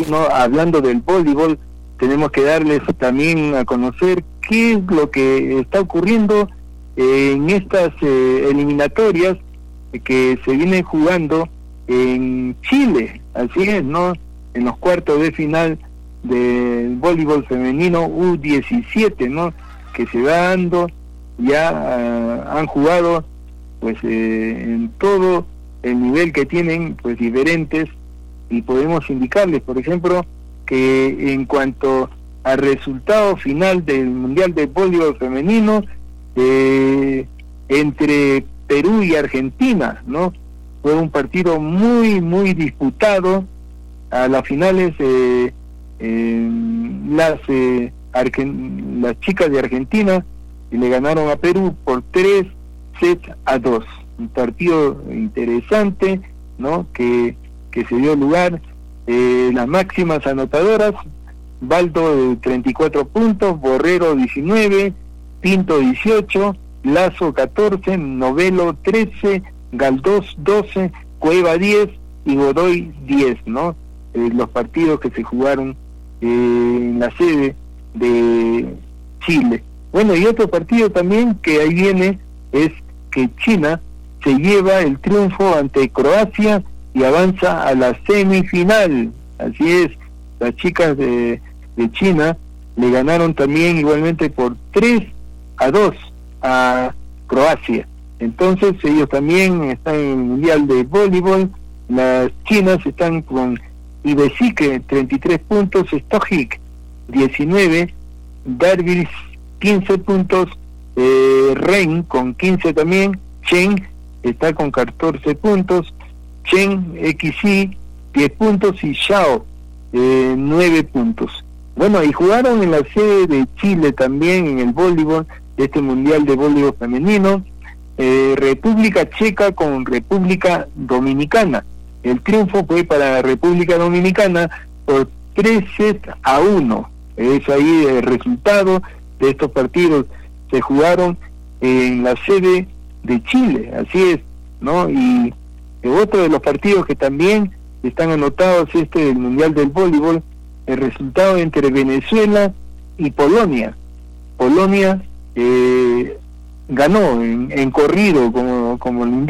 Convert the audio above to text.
¿no? Hablando del voleibol, tenemos que darles también a conocer qué es lo que está ocurriendo en estas eliminatorias que se vienen jugando en Chile, así es, ¿no? En los cuartos de final del voleibol femenino U17, ¿no? Que se va dando, ya han jugado pues en todo el nivel que tienen, pues diferentes, y podemos indicarles, por ejemplo, que en cuanto al resultado final del Mundial de Voleibol Femenino, entre Perú y Argentina, ¿no? Fue un partido muy, muy disputado. A las finales, las chicas de Argentina le ganaron a Perú por 3-2. Un partido interesante, ¿no? Que se dio lugar. Las máximas anotadoras: Baldo 34 puntos, Borrero 19, Pinto 18, Lazo 14, Novelo 13, Galdós 12, Cueva 10 y Godoy 10, ¿no? Los partidos que se jugaron en la sede de Chile. Bueno, y otro partido también que ahí viene es que China se lleva el triunfo ante Croacia y avanza a la semifinal. Así es, las chicas de China le ganaron también igualmente por 3-2 a Croacia. Entonces ellos también están en el Mundial de Voleibol. Las chinas están con Ibesique 33 puntos, Stojic 19, Darvis 15 puntos, Ren con 15 también, Chen está con 14 puntos, Chen XI 10 puntos y Xiao 9 puntos. Bueno, y jugaron en la sede de Chile también en el voleibol, este Mundial de Voleibol Femenino, República Checa con República Dominicana. El triunfo fue para la República Dominicana por 3-1. Es ahí el resultado de estos partidos. Se jugaron en la sede de Chile, así es, ¿no? Y otro de los partidos que también están anotados es del Mundial del Voleibol, el resultado entre Venezuela y Polonia. Polonia ganó en corrido como el Mundial.